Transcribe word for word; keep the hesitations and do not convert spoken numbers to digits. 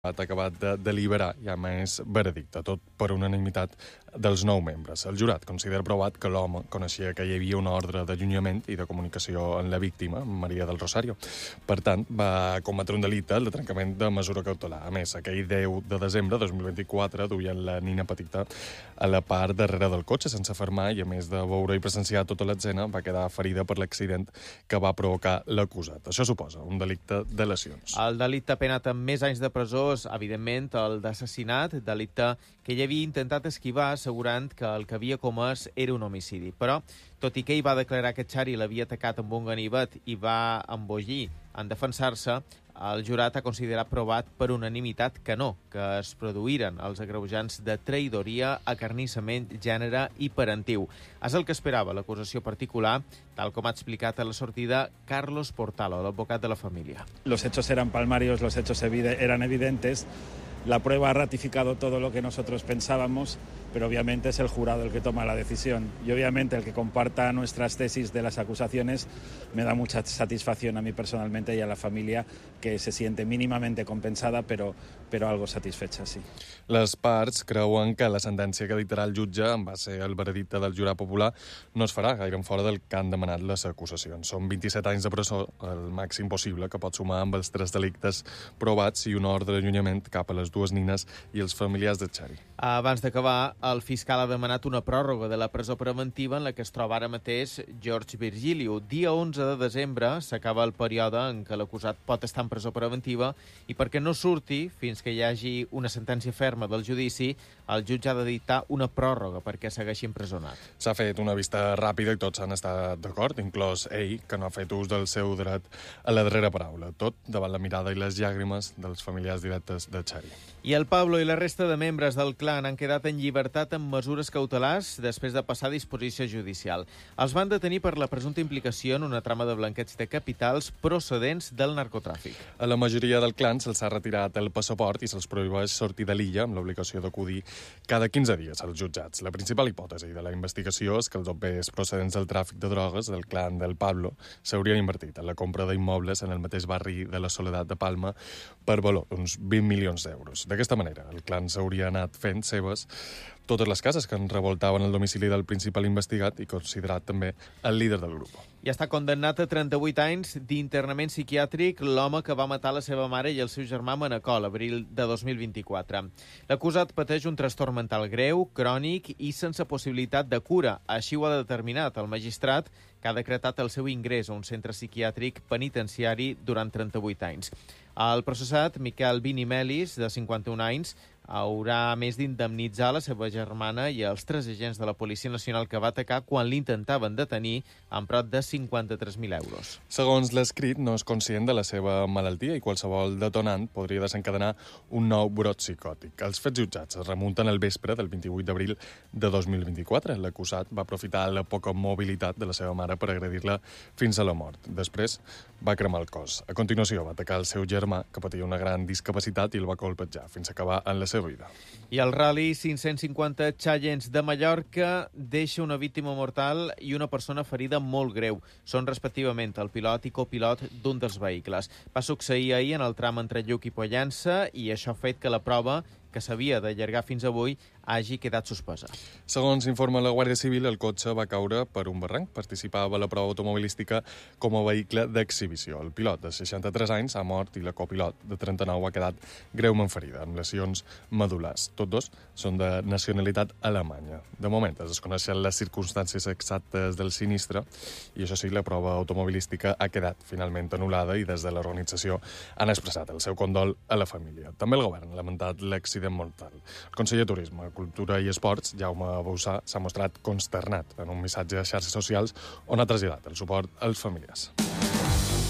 ha acabat de deliberar ja més veredicte, tot per unanimitat dels nou membres. El jurat considera provat que l'home coneixia que hi havia una ordre d'allunyament i de comunicació en la víctima, Maria del Rosario. Per tant, va cometre un delicte, el de trencament de mesura cautelar. A més, aquell deu de desembre de dos mil vint-i-quatre duien la nina petita a la part darrere del cotxe sense fermar i, a més de veure i presenciar tota l'escena, va quedar ferida per l'accident que va provocar l'acusat. Això suposa un delicte de lesions. El delicte penat amb més anys de presó és, evidentment, el d'assassinat, delicte que ell havia intentat esquivar assegurant que el que havia comès era un homicidi. Però, tot i que ell va declarar que Chari l'havia atacat amb un ganivet i va embogir en defensar-se, el jurat ha considerat provat per unanimitat que no, que es produïren els agreujants de traïdoria, acarnissament, gènere i parentiu. És el que esperava l'acusació particular, tal com ha explicat a la sortida Carlos Portalo, l'advocat de la família. Los hechos eran palmarios, los hechos eran evidentes. La prueba ha ratificado todo lo que nosotros pensábamos, pero obviamente es el jurado el que toma la decisión. Y obviamente el que comparta nuestras tesis de las acusaciones me da mucha satisfacción a mí personalmente y a la familia, que se siente mínimamente compensada, però, però algo satisfecha, sí. Les parts creuen que la sentència que dictarà el jutge, en base al veredicte del jurat popular, no es farà gaire en fora del que han demanat les acusacions. Són vint-i-set anys de presó, el màxim possible que pot sumar amb els tres delictes provats i una ordre d'allunyament cap a les dues nines i els familiars de Chari. Abans d'acabar, el fiscal ha demanat una pròrroga de la presó preventiva en la que es troba ara mateix George Virgilio. Dia onze de desembre s'acaba el període en què l'acusat pot estar en presó preventiva i perquè no surti fins que hi hagi una sentència ferma del judici, el jutge ha de dictar una pròrroga perquè segueixi empresonat. S'ha fet una vista ràpida i tots han estat d'acord, inclòs ell, que no ha fet ús del seu dret a la darrera paraula, tot davant la mirada i les llàgrimes dels familiars directes de Chari. I el Pablo i la resta de membres del clan han quedat en llibertat amb mesures cautelars després de passar a disposició judicial. Els van detenir per la presumpta implicació en una trama de blanqueig de capitals procedents del narcotràfic. A la majoria del clan se'ls ha retirat el passaport i se'ls prohibeix sortir de l'illa amb l'obligació d'acudir cada quinze dies als jutjats. La principal hipòtesi de la investigació és que els òpees procedents del tràfic de drogues del clan del Pablo s'haurien invertit en la compra d'immobles en el mateix barri de la Soledat de Palma per valor d'uns vint milions d'euros. D'aquesta manera, el clan s'hauria anat fent seves totes les cases que en revoltaven el domicili del principal investigat i considerat també el líder del grup. I està condemnat a trenta-vuit anys d'internament psiquiàtric l'home que va matar la seva mare i el seu germà a Manacor, l'abril de dos mil vint-i-quatre. L'acusat pateix un trastorn mental greu, crònic i sense possibilitat de cura. Així ho ha determinat el magistrat, que ha decretat el seu ingrés a un centre psiquiàtric penitenciari durant trenta-vuit anys. El processat, Miquel Vini Melis, de cinquanta-un anys, haurà més d'indemnitzar la seva germana i els tres agents de la Policia Nacional que va atacar quan l'intentaven detenir amb prop de cinquanta-tres mil euros. Segons l'escrit, no és conscient de la seva malaltia i qualsevol detonant podria desencadenar un nou brot psicòtic. Els fets jutjats es remunten al vespre del vint-i-vuit d'abril de dos mil vint-i-quatre. L'acusat va aprofitar la poca mobilitat de la seva mare per agredir-la fins a la mort. Després va cremar el cos. A continuació va atacar el seu germà, que patia una gran discapacitat, i el va colpejar fins a acabar en la seva vida. I el Rally cinc-cents cinquanta Challenge de Mallorca deixa una víctima mortal i una persona ferida molt greu. Són respectivament el pilot i copilot d'un dels vehicles. Va succeir ahir en el tram entre Lluc i Pollença i això ha fet que la prova, que s'havia d'allargar fins avui, hagi quedat suspesa. Segons informa la Guàrdia Civil, el cotxe va caure per un barranc. Participava a la prova automobilística com a vehicle d'exhibició. El pilot, de seixanta-tres anys, ha mort i la copilot, de trenta-nou, ha quedat greument ferida, amb lesions medul·lars. Tots dos són de nacionalitat alemanya. De moment es desconeixen les circumstàncies exactes del sinistre i, això sí, la prova automobilística ha quedat finalment anul·lada i des de l'organització han expressat el seu condol a la família. També el govern ha lamentat l'accident mortal. El conseller de Turisme, Cultura i Esports, Jaume Boussà, s'ha mostrat consternat en un missatge a xarxes socials on ha traslladat el suport als familiars.